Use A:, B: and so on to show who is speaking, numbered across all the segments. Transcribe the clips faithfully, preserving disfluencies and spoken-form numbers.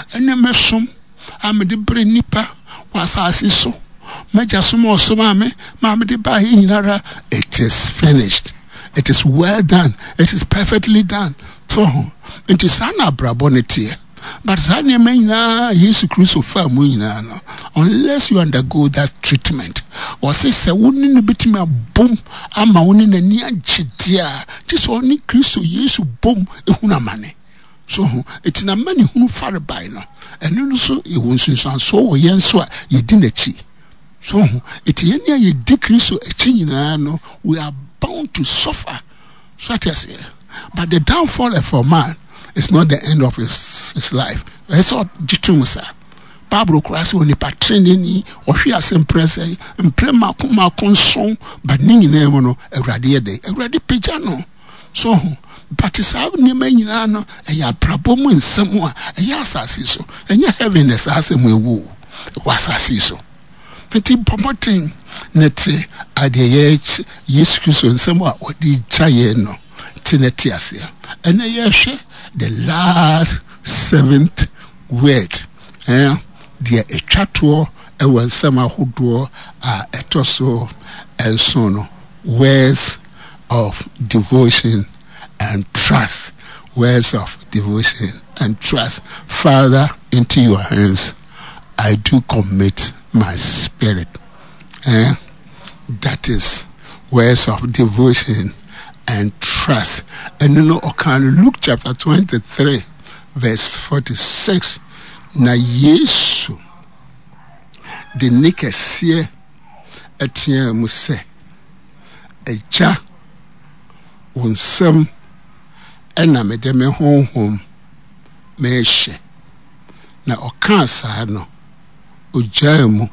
A: ene mesom amede bre nipa wasase so meja som osoma me ma me de ba hinara. It is finished. It is well done. It is perfectly done. So it is an abrabonity. But Zanimena Jesus Christ of Famuina, unless you undergo that treatment, or say, say, wouldn't bit me a boom, I'm a winning a near chitia, just only Christ Yesu boom, a huna money. So it's in a money who far by no, and also you won't soon so yen so ye didn't chi. So it's any ye decrease a chin, no, we are bound to suffer. So I say, but the downfall of a man. It's not the end of his, his life. It's all Jitumusa. Pablo Crasi when he patroni or she has impressed and prema kuma conson, but Ning Nemono, a radiade, a radi pijano. So, but it's having Nemanano, a ya prabomo in somewhere, a yasasiso, and your heaviness as a woo was asiso. Petit promoting nete at the age, yes, Christian somewhat or the Chayeno, Tinetiasia. And I share the last seventh word. Eh? The etwato ewan sama hudo a etoso and sono words of devotion and trust. Words of devotion and trust. Father, into your hands I do commit my spirit. Eh? That is words of devotion and trust. And you know, okay, Luke chapter twenty-three, verse forty-six. Na Yesu de nikesie etia mu se eja wonsam ena mede me honhom me hye na oka saa no ogya mu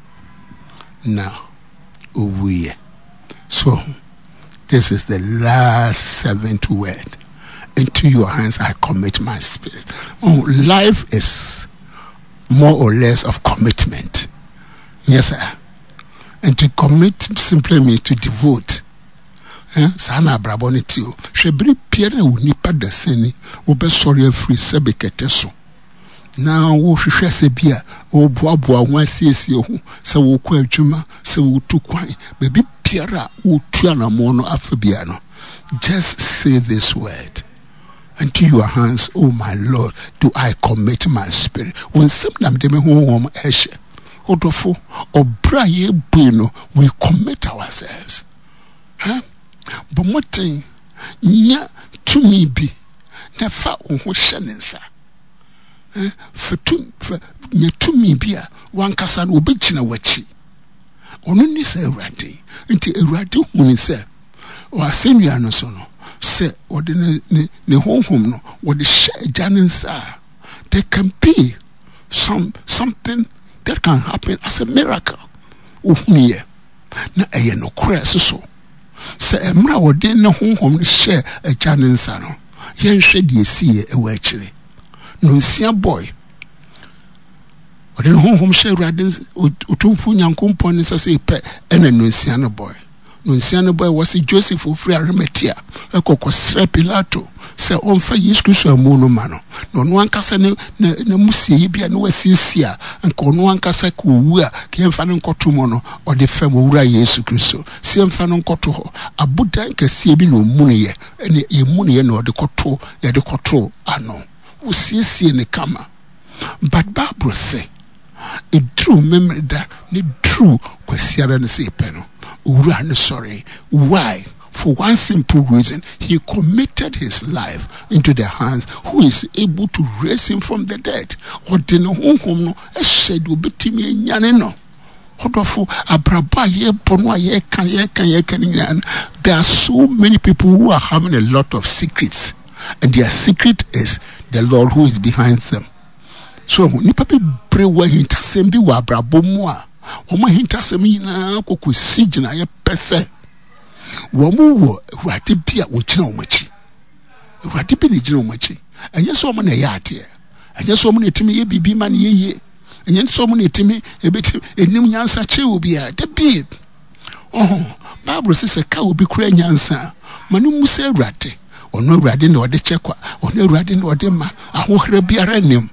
A: na owuye. So this is the last seventh word. Into your hands I commit my spirit. Oh, life is more or less of commitment. Yes, sir. And to commit simply means to devote. Sana braboni tio. Shebri pierre unipa da seni. Obe sorry free sebe keteso. Now wo hwehwe se bia wo boaboa ho asiesie ho se wo kwa adwuma se wo tu kwan bebi piara wo tua na mo no afabia no. Just say this word. Into your hands, oh my Lord, do I commit my spirit. When some nam de me home eshe odofo obra ye buino, we commit ourselves. Huh? But what thing nya to me be nefa ho hyenensa. Eh, for to for nya to me be a wan kasa no obegina wachi. Onu ni se Ewurade. Nti Ewurade hu ni se o asennua no so no se ode ne ne honhom no wode hye janensa. There can be some something that can happen as a miracle. Uhuniye na eye no kura so se emra wode ne honhom no hye janensa no yen hwe de sie ewa akire no sia boy ode ne honhom hye Ewurade otumfu nyankompon ne se pe ena no sia no boy. No nsiano boy was Joseph ofri Arimathea ekoko sre Pilato se onfa Yesu Kristo amu no ma no no no ankasa ne na musie bia no wasiesia anko no ankasa ko wu a ke mfa no nkoto mo no ode fam owura Yesu Kristo se mfa no nkoto ho abudan kasie bi no mu no ye ene ye mu no ye no ode koto ye de koto ano usiesie ne kama. But Bible say it true memory that ne true kwasiara ne se pe no run sorry. Why? For one simple reason, he committed his life into the hands who is able to raise him from the dead. Or didn't home no a shed will be timmy yanino. There are so many people who are having a lot of secrets, and their secret is the Lord who is behind them. So nipa be brewa hintasembi wa brabomwa. Oma hintasemi na kokusijina ye pese womu wo Ewurade bia wo gina omachi Ewurade bi ne gina omachi enye so omo na ye ate enye so omo na etimi ye bibi ma ne ye enye so omo na etimi ebeti enim nyansa che obi a de bi oh Bible says ka obi kura nyansa manu musa Ewurade ono Ewurade na ode chekwa ono Ewurade na ode ma ahohre biara nim. So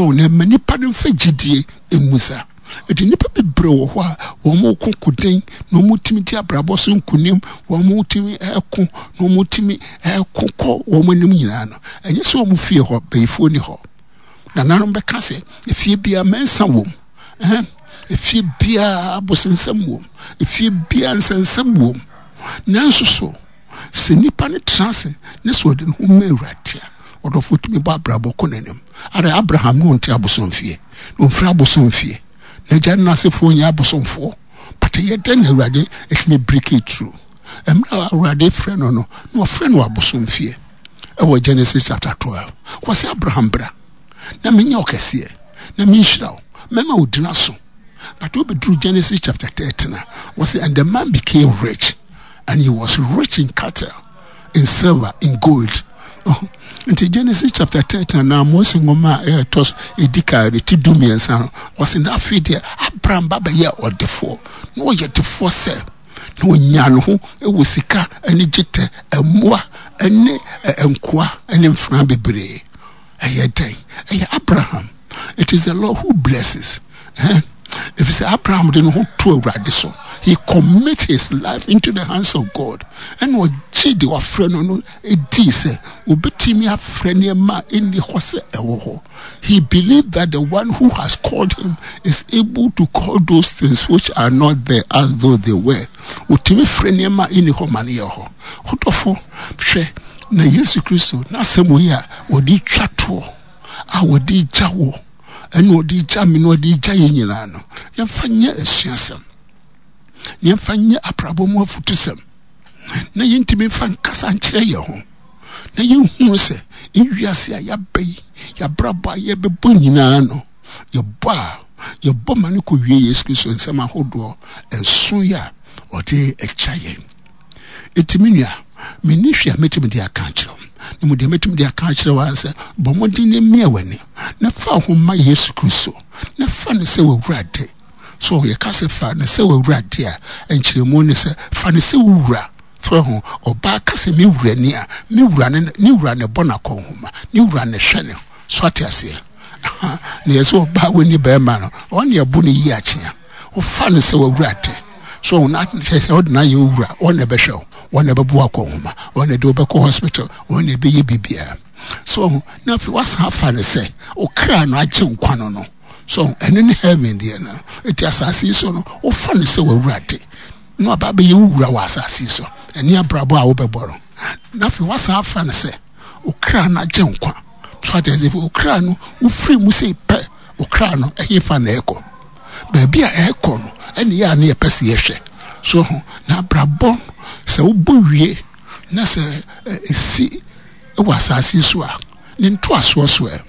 A: so na manipa no mfa gidie emusa edi nipa bebre wo ho a wo mo kokoden no mutimi ti abrabo so nkunim wo mo mutimi eko no mutimi ekoko wo mo nim nyina no enye so mo fie ho beifo ni ho na nanom be ka se efie bia mensa wom eh efie bia abosensam wom efie bia nsensam wom nanso so se nipa ne transe ne so de no mewratia odofo tumi ba abrabo konanem ara Abraham no nti abosomfie no mfra abosomfie na janna se fo nya abosomfo but yeden awrade it me break it through emra awrade frɛ no no no frɛ no abosomfie ewo Genesis chapter twelve kwase Abraham bra na menya okese na minhiraw mema odina so but we through Genesis chapter thirteen was and the man became rich and he was rich in cattle, in silver, in gold. Oh, into Genesis chapter thirteen now most ngoma eh tos edika de tidumi ensan was in that feed there Abraham baba ye or the four no ye the four say no nya no ho e wo sika ani gite emmoa ene enkoa ene mfran bebre eye den eye Abraham. It is the Lord who blesses. Eh? If you say Abraham didn't hold to a so he commit his life into the hands of God. And what Jedi wa friend no edi say obetimi a friend ma in the horse ewo. He believed that the one who has called him is able to call those things which are not there as though they were. Utimi friend ma in the home mani ho. Hotofo hwe na Yesu Kristo na semo ya odi twato a odi jawo eno odi jami no odi jaye nyina no yemfanya asuasem yemfanya aprabomu afutusem na yintimi fan kasa nkyere ye ho na yehu se ewiase a yabai ya brabo ye bebo nyina no ye bo a ye bo mane ko wie Yesu Kristo nsem ahodo enso ya odi echaye etiminua minihwe ametimi dia kankyere na mu de ametimi dia kankyere wa se bomodi ne miawani na fa ho ma Yesu Kristo na fa ne se wawurade so ye ka se fa ne se wawurade a enkyeremu ne se fa ne se wura fa ho oba ka se mi wura ni a mi wura ne ni wura ne bona ko homa ni wura ne hwene so atiase ne yeso oba woni ba ma no on ye bu ne yi akye o fa ne se wawurade so na say ordinary you wura on e be hwe on e be bu akonhoma on e do be ko hospital on e be ye bibia so na fi was hafa ne say o kra no agye nkwa no no so ene ne heaven there na eti asase so no o fa ne say wawurade no aba be ye wura wa asase so ene abrabo a wo be boro na fi was hafa ne say o kra no agye nkwa so that is if o kra no o free mu say pe o kra no e fa na eko baby a eko no ene ya na ye pese ye hwe so na brabo se obowie na se esi e wasasi so a ne nto aso so e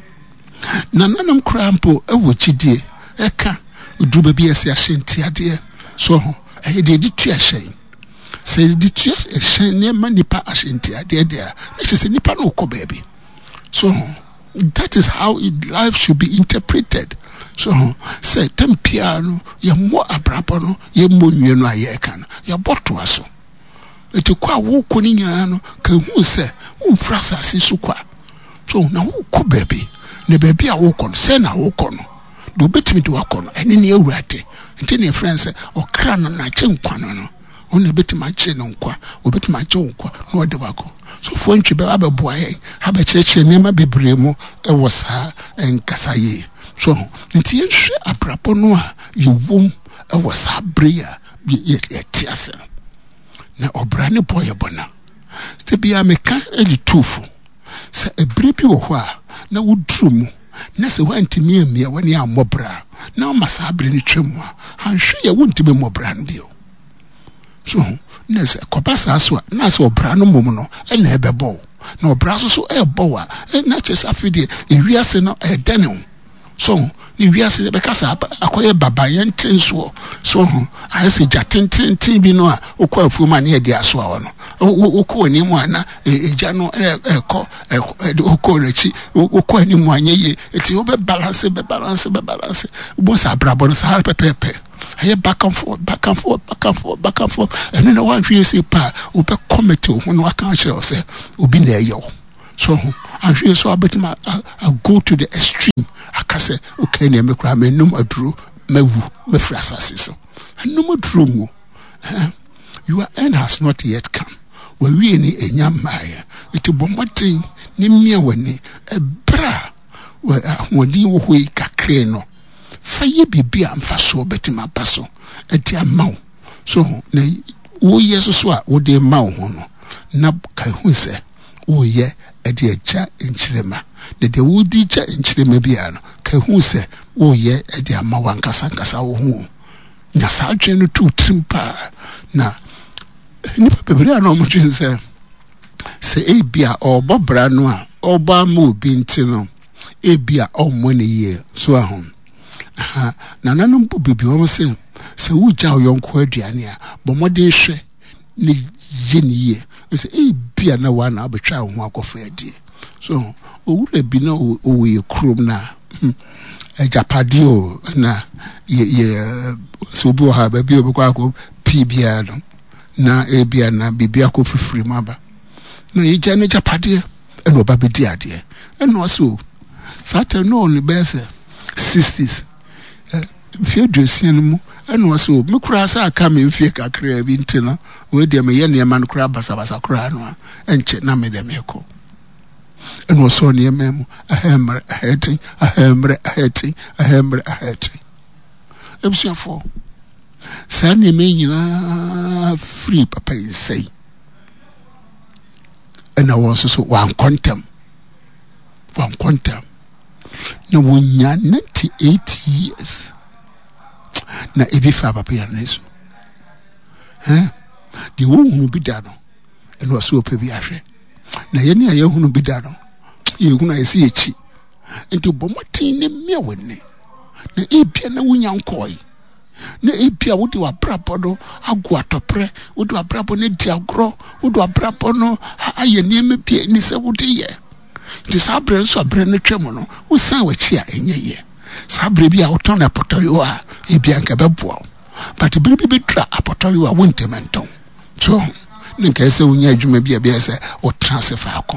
A: na nanam krampo e wo chidie e ka odu baby esi ahyenti ade so e de di tu ahyen se di tu ahyen ne manipa ahyenti ade de a na se nipa no ko baby so that is how it, life should be interpreted. So say tempiano ye mo abrabo no ye mo nwie no ayeka no ye boto aso eti kwa wo ko ni nyina no ka hu se wo mfrasa asisu kwa so na wo ko baby ne baby a wo ko no se na wo ko no do betimi do akọ no ene ne awurade nti ne friends o kra no na che nkwa no no ona betima che no nkwa obetima che nkwa no de wako so fo ntwe be abeboa ye ha be cheche nema bebre mu e wo saa enkasaye so nti yenhwe abrapo no a yewom e wo saa brea ye etiase na obra ne boye bona ste bia meka eli tufu se ebre bi wo ho a na wodrumu na se wantimi amia wani amobra na o masabre ni twemu a hanhwe ye wontimi mobra no bio so na se kopasa so na se obra no mom no e na ebebo na obra so so ebo a na chese afide ewiase no e dene so ni wiase be kasa akoye baba yenten so so I say jatententin bi no a okwa afuoma na e di aso a no okwa ni mu ana eja no eko okwa rechi okwa ni mu anyeye eti obe balance be balance be balance bo sa brabo no sa pepepe aye back and forth back and forth back and forth back and forth and no one we say pa obe committee ho no aka kire say obi na eyo so I feel so about my I go to the extreme kase okay ne me kra me num aduro mawu me fra asase so num aduro mu your end has not yet come we we ni enyamaya iti bomotin ni mia wani ebra we ahodi wo hoi kakre no faye bibia amfa so betima paso eti amaw so na wo yeso so a wo de maw ho no na ka hu se wo ye edi echa enchirema na de wo di cha enchirema bia no ka hu se wo ye edi amaw ankasa ankasa wo hu nya sa dwen no tu trimpa na ni pepere na mo dwen se se ebia obobra no a oba ma obi ntino ebia omone ye so ahom aha na nanom bu bibi wo se se wuja oyonko aduane a bomode hwe ni yeni ye se ebia na wa na abetwa ho akofa adi so owura bi na o ye krom na ejapade o na ye ye so bu ha ba bi obekwa akọ pibia no na ebia na bibia ko fifiri maba na ye jane japade e no ba be di ade e no so sata no on bese sixties mfie dressing mu e no so me kura sa aka me mfie kakra bi ntina we de me ye ne man kura basa basa kura no enche na me de me ko e no so ne memu ahemre aheti ahemre aheti ahemre aheti ebsia fo sa ne me nyina free papa say and I was so one quantum one quantum no wonya ninety-eight years na ebi fa papa ya neso eh di wo hunu bi da no and was so pe bi ahwe na ye ne ya hunu bi da no ye hunu esi echi enti bomotin ne mia woni na ebia na wonya nkoi na ebia wodi wa brabo do agu atopre wodi wa brabo ne di agro wodi wa brabo no aye ne mepie ni se wodi ye di sabre so abre ne twem no wo san wa chi a enye ye sabre bia wo ton na potoyo a ebia nka bebo but bi bi tra apotoyo a wontementon so nka ese wonya adwuma bia bia se wo transfer akọ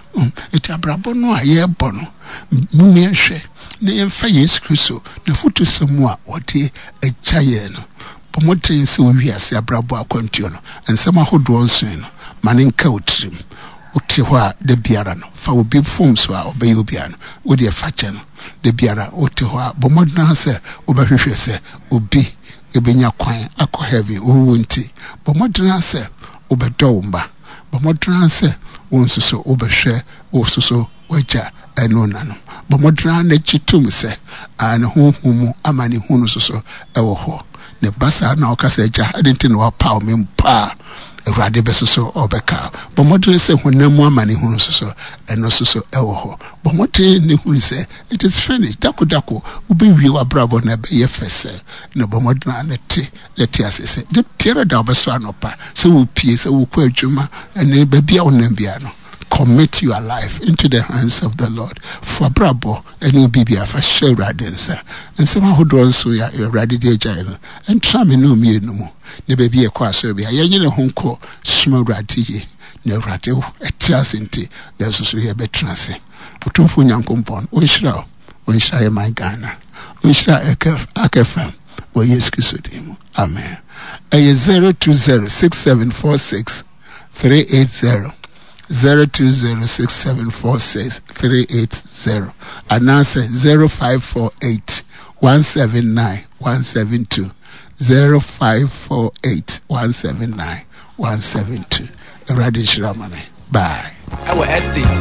A: eti abrabo no a ye bo no mu me hwe ne yemfa Yesu Kristo na futu samu a wode agya ye no pomoten se wo wiase abrabo akwantuo no ensem ahodo nso no mane nka otrim ote ho a de biara no fa obi fom so a obey obi ano wode fache no de biara ote ho a bomodna se obahwehwe se obi ebenya kwan akọ heaven wo nti bomodna se obedo mba bomodna se wonsoso obehwe wososo waja enona no bomodra na chitum se an honhum amane hunu soso ewo ho ne basa na okasa ja adenti no pa me mpa Rade besoso obeka bomodre se honamu amane hunu soso eno soso ewo ho bomotre ne hunu se it is finished dako dako ubewie wa brabo na be ye fese ne bomodra na te le te asese de tiere da obeso anopa se wo pie se wo kwa adwuma ene ba bia onambia no commit your life into the hands of the Lord for brabo any bibia fa share radensa and some hodo nso ya rade de agya and try me no me no mu ne ba bia kwa so bia ye nyene ho nko suma rade ne rade etias nti yeso so ye betrase otumfo nyankompon o nhira o nhira ye my Ghana o nhira ekef akefam wo Yesu Kristo dim amen ay zero two zero six seven four six three eight zero zero two zero six seven four six three eight zero and answer zero five four eight one seven nine one seven two zero five four eight one seven nine one seven two. Radishramane. Bye. Our estate.